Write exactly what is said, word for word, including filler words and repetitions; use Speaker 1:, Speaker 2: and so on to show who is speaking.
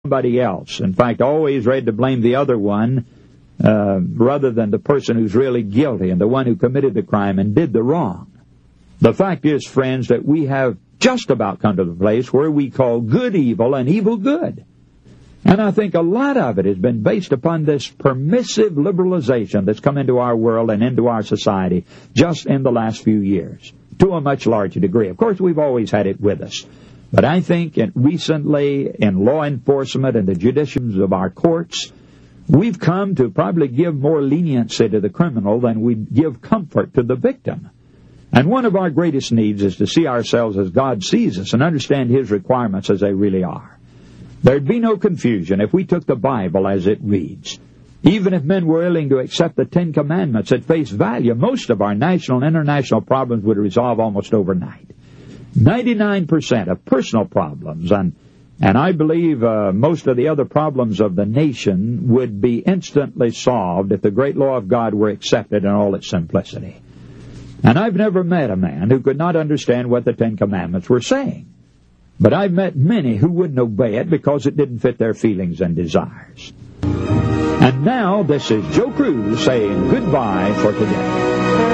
Speaker 1: somebody else. In fact, always ready to blame the other one uh, rather than the person who's really guilty and the one who committed the crime and did the wrong. The fact is, friends, that we have just about come to the place where we call good evil and evil good. And I think a lot of it has been based upon this permissive liberalization that's come into our world and into our society just in the last few years, to a much larger degree. Of course, we've always had it with us. But I think in, recently in law enforcement and the judiciaries of our courts, we've come to probably give more leniency to the criminal than we give comfort to the victim. And one of our greatest needs is to see ourselves as God sees us and understand His requirements as they really are. There'd be no confusion if we took the Bible as it reads. Even if men were willing to accept the Ten Commandments at face value, most of our national and international problems would resolve almost overnight. ninety-nine percent of personal problems, and and I believe uh, most of the other problems of the nation would be instantly solved if the great law of God were accepted in all its simplicity. And I've never met a man who could not understand what the Ten Commandments were saying. But I've met many who wouldn't obey it because it didn't fit their feelings and desires. And now, this is Joe Cruz saying goodbye for today.